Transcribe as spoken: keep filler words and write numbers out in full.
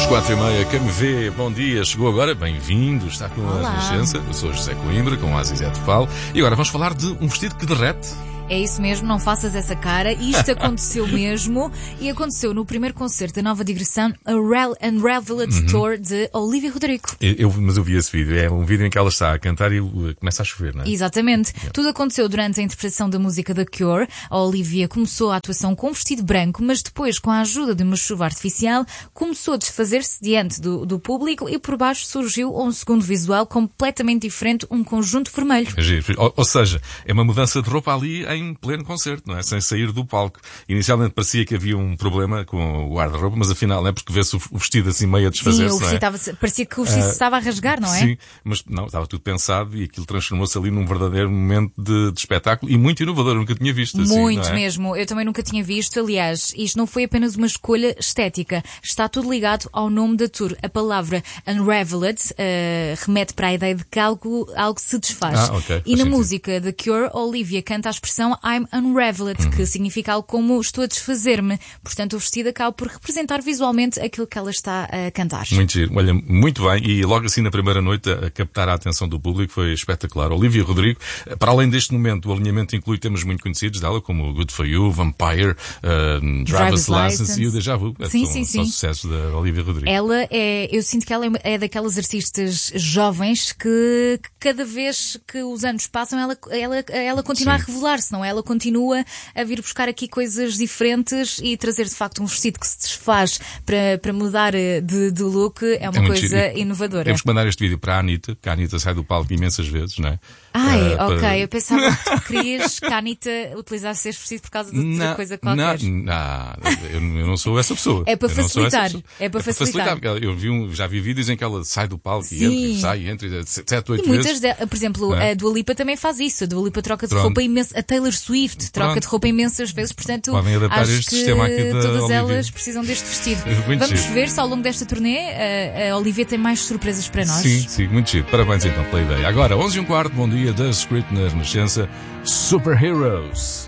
Quatro e meia, quem me vê, bom dia, chegou agora, bem-vindo, está com a Renascença, eu sou José Coimbra, com a Azizete Paulo, e agora vamos falar de um vestido que derrete. É isso mesmo, não faças essa cara. Isto aconteceu mesmo e aconteceu no primeiro concerto da nova digressão A Rel Unraveled uhum. Tour de Olivia Rodrigo. Eu, eu, mas eu vi esse vídeo, é um vídeo em que ela está a cantar e uh, começa a chover, não é? Exatamente. Yeah. Tudo aconteceu durante a interpretação da música da Cure. A Olivia começou a atuação com um vestido branco, mas depois, com a ajuda de uma chuva artificial, começou a desfazer-se diante do, do público e por baixo surgiu um segundo visual completamente diferente, um conjunto vermelho. Ou, ou seja, é uma mudança de roupa ali em em pleno concerto, não é? Sem sair do palco. Inicialmente parecia que havia um problema com o guarda-roupa, mas afinal, não é? Porque vê-se o vestido assim meio a desfazer-se, sim, não é? Estava, parecia que o vestido uh, se estava a rasgar, não é? Sim, mas não, estava tudo pensado e aquilo transformou-se ali num verdadeiro momento de, de espetáculo e muito inovador, eu nunca tinha visto assim. Muito não é? mesmo, eu também nunca tinha visto. Aliás, isto não foi apenas uma escolha estética, está tudo ligado ao nome da tour. A palavra Unraveled uh, remete para a ideia de que algo, algo se desfaz. Ah, okay. E Faz na sentido. Música da Cure, Olivia canta a expressão I'm Unraveled, uhum. que significa algo como estou a desfazer-me. Portanto, o vestido acaba por representar visualmente aquilo que ela está a cantar. Muito giro. Olha, muito bem. E logo assim na primeira noite a captar a atenção do público foi espetacular. Olivia Rodrigo, para além deste momento, o alinhamento inclui temas muito conhecidos dela, como Good For You, Vampire, uh, Driver's License, License e o Deja Vu. Sim, são, sim, são sim. sucessos da Olivia Rodrigo. Ela é, eu sinto que ela é daquelas artistas jovens que, que cada vez que os anos passam, ela, ela, ela continua sim. a revelar-se, não é? Ela continua a vir buscar aqui coisas diferentes e trazer de facto um vestido que se desfaz para, para mudar de, de look é uma é coisa giro. Inovadora. Temos que mandar este vídeo para a Anitta, que a Anitta sai do palco imensas vezes, não é? Ah, é? Uh, ok. para... Eu pensava que tu querias que a Anitta utilizasse este vestido por causa de outra coisa qualquer. Não, não eu, eu não sou essa pessoa. É para eu facilitar. É para é facilitar. facilitar. Eu vi um, já vi vídeos em que ela sai do palco Sim. e entra e sai, entra sete, oito e muitas vezes. De, por exemplo, é? a Dua Lipa também faz isso. A Dua Lipa troca de Pronto. roupa imensa. A Taylor Swift troca Pronto. de roupa imensas vezes. Portanto, podem adaptar acho este que sistema aqui da todas Olivia. elas precisam deste vestido. Muito Vamos giro. ver se ao longo desta turnê a, a Olivia tem mais surpresas para nós. Sim, sim, muito giro. Parabéns então pela ideia. Agora, onze e um quarto, bom dia, da Script na Renascença, Super Heroes.